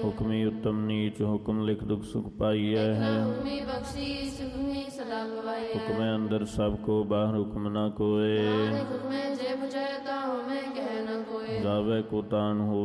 ਹੁਕਮੀ ਉਤਮ ਨੀਚ ਹੁਕਮ ਲਿਖ ਦੁਖ ਸੁਖ ਪਾਈਐ ਹੈ। ਹੁਕਮੀ ਬਖਸ਼ੀ ਸੁਖਮੀ ਸਦਾ ਗਵਾਈਐ। ਹੁਕਮੈ ਅੰਦਰ ਸਭ ਕੋ ਬਾਹਰ ਹੁਕਮ ਨਾ ਕੋਏ। ਹੁਕਮੈ ਜੇ ਬੁਝੈ ਤਾ ਹਉਮੈ ਕਹਿ ਨ ਕੋਏ। ਜਾਵੇ ਕੋ ਤਾਨ ਹੋ